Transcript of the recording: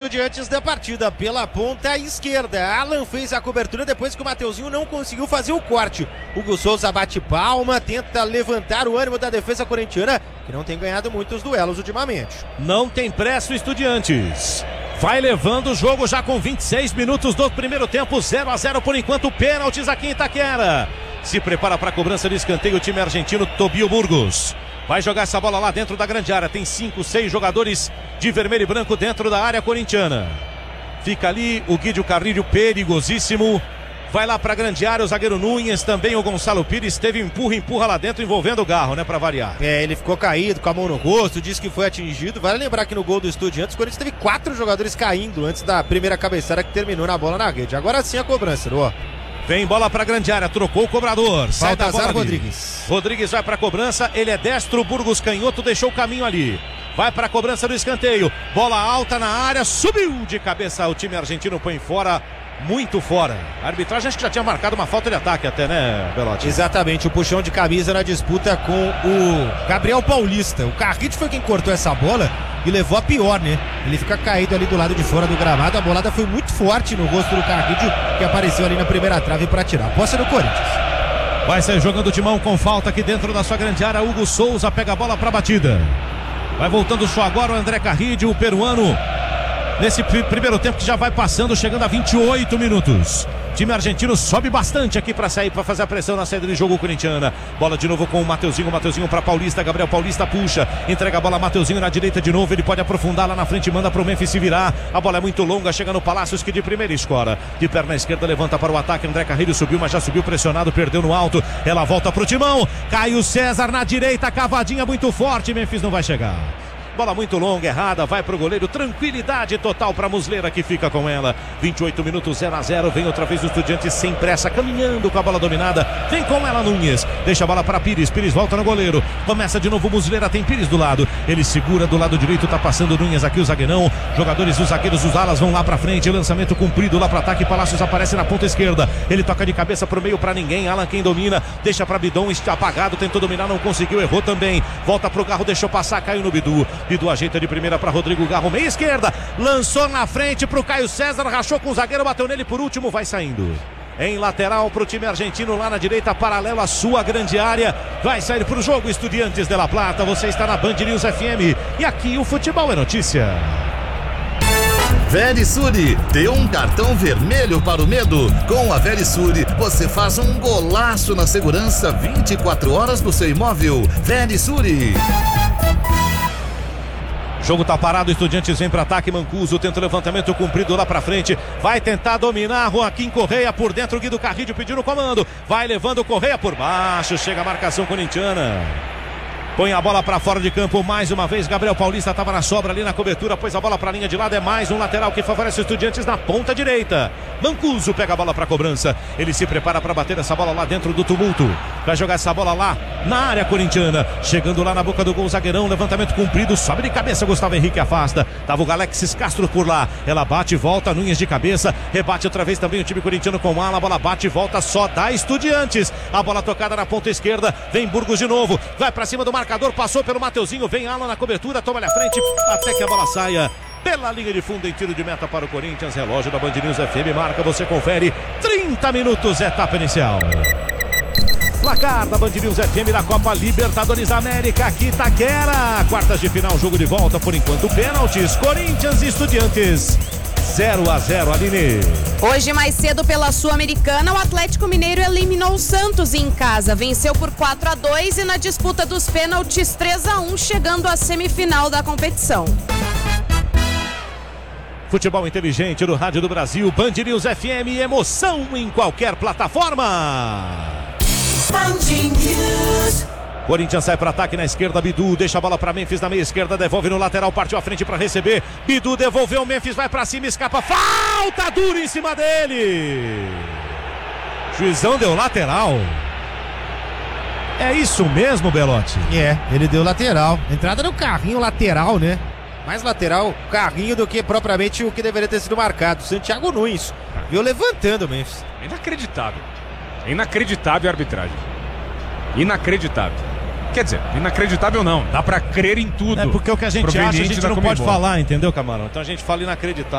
Estudiantes da partida pela ponta esquerda. Alan fez a cobertura depois que o Mateuzinho não conseguiu fazer o corte. Hugo Souza bate palma, tenta levantar o ânimo da defesa corintiana, que não tem ganhado muitos duelos ultimamente. Não tem pressa o Estudiantes. Vai levando o jogo já com 26 minutos do primeiro tempo, 0-0 por enquanto, pênaltis aqui em Itaquera. Se prepara para a cobrança de escanteio o time argentino, Tobio Burgos. Vai jogar essa bola lá dentro da grande área. Tem 5, 6 jogadores de vermelho e branco dentro da área corintiana. Fica ali o Guidio Carrilho, perigosíssimo. Vai lá para a grande área o zagueiro Nunes, também o Gonçalo Pires. Teve empurra lá dentro envolvendo o Garro, né, para variar. Ele ficou caído com a mão no rosto, disse que foi atingido. Vale lembrar que no gol do Estudiantes, o Corinthians teve 4 jogadores caindo antes da primeira cabeçada que terminou na bola na rede. Agora sim a cobrança, ó. Vem bola pra grande área, trocou o cobrador. Sai da bola Rodrigues. Rodrigues vai pra cobrança, ele é destro, Burgos canhoto, deixou o caminho ali. Vai pra cobrança do escanteio. Bola alta na área, subiu de cabeça, o time argentino põe fora, muito fora. A arbitragem acho que já tinha marcado uma falta de ataque até, né, Belotti? Exatamente, o puxão de camisa na disputa com o Gabriel Paulista. O Carrillo foi quem cortou essa bola e levou a pior, né? Ele fica caído ali do lado de fora do gramado. A bolada foi muito forte no rosto do Carrillo, que apareceu ali na primeira trave para tirar. Posse do Corinthians. Vai sair jogando o timão com falta aqui dentro da sua grande área. Hugo Souza pega a bola para batida. Vai voltando só agora o André Carrillo, o peruano. Nesse primeiro tempo que já vai passando, chegando a 28 minutos. Time argentino sobe bastante aqui para sair, para fazer a pressão na saída de jogo corintiana. Bola de novo com o Mateuzinho para Paulista. Gabriel Paulista puxa, entrega a bola a Mateuzinho na direita de novo. Ele pode aprofundar lá na frente, manda pro Memphis se virar. A bola é muito longa, chega no Palácios, que de primeira escora. De perna esquerda levanta para o ataque. André Carrillo subiu, mas já subiu pressionado, perdeu no alto. Ela volta pro timão. Caio César na direita, cavadinha muito forte. Memphis não vai chegar. Bola muito longa, errada, vai pro goleiro, tranquilidade total pra Muslera, que fica com ela. 28 minutos, 0-0, vem outra vez o Estudiantes sem pressa, caminhando com a bola dominada, vem com ela Nunes, deixa a bola pra Pires, Pires volta no goleiro, começa de novo Muslera, tem Pires do lado, ele segura do lado direito, tá passando Nunes aqui, o zagueirão, jogadores, os zagueiros, os alas vão lá pra frente, lançamento cumprido lá pro ataque, Palácios aparece na ponta esquerda, ele toca de cabeça pro meio pra ninguém, Alan quem domina, deixa pra Bidon, está apagado, tentou dominar, não conseguiu, errou também, volta pro Garro, deixou passar, caiu no Bidu. Bidu ajeita de primeira para Rodrigo Garro, meia esquerda, lançou na frente para o Caio César, rachou com o zagueiro, bateu nele por último, vai saindo. Em lateral para o time argentino, lá na direita, paralelo à sua grande área, vai sair para o jogo Estudiantes de La Plata. Você está na Band News FM e aqui o futebol é notícia. Verisure, dê um cartão vermelho para o medo. Com a Verisure, você faz um golaço na segurança 24 horas do seu imóvel. Verisure. Jogo tá parado, Estudiantes vem para ataque, Mancuso tenta o levantamento comprido lá para frente, vai tentar dominar, Joaquim Correia por dentro, Guido Carrillo pedindo o comando, vai levando Correia por baixo, chega a marcação corintiana. Põe a bola para fora de campo mais uma vez. Gabriel Paulista estava na sobra ali na cobertura, pôs a bola para a linha de lado. É mais um lateral que favorece os Estudiantes na ponta direita. Mancuso pega a bola para a cobrança. Ele se prepara para bater essa bola lá dentro do tumulto. Vai jogar essa bola lá na área corintiana. Chegando lá na boca do gol, zagueirão. Levantamento cumprido, sobe de cabeça. Gustavo Henrique afasta. Tava o Galexis Castro por lá. Ela bate e volta. Nunes de cabeça. Rebate outra vez também o time corintiano com ala. A bola bate e volta. Só dá Estudiantes. A bola tocada na ponta esquerda. Vem Burgos de novo. Vai para cima do marcador, passou pelo Mateuzinho, vem Alan na cobertura, toma ali à frente, até que a bola saia pela linha de fundo em tiro de meta para o Corinthians. Relógio da Band News FM marca, você confere, 30 minutos, etapa inicial. Placar da Band News FM da Copa Libertadores da América, aqui Itaquera, quartas de final, jogo de volta, por enquanto pênaltis, Corinthians e Estudiantes. 0-0, Aline. Hoje mais cedo pela Sul-Americana, o Atlético Mineiro eliminou o Santos em casa, venceu por 4-2 e na disputa dos pênaltis 3-1, chegando à semifinal da competição. Futebol inteligente no Rádio do Brasil, Band News FM, emoção em qualquer plataforma. Band News. Corinthians sai para ataque na esquerda, Bidu deixa a bola para Memphis na meia esquerda, devolve no lateral, partiu à frente para receber, Bidu devolveu, Memphis vai para cima, escapa, falta dura em cima dele. Juizão deu lateral. É isso mesmo, Belotti? Ele deu lateral. Entrada no carrinho lateral, né? Mais lateral, carrinho do que propriamente o que deveria ter sido marcado. Santiago Nunes viu levantando o Memphis. Inacreditável. Inacreditável a arbitragem. Inacreditável. Quer dizer, inacreditável não, dá pra crer em tudo. É porque o que a gente acha, a gente não pode falar, entendeu, Camarão? Então a gente fala inacreditável.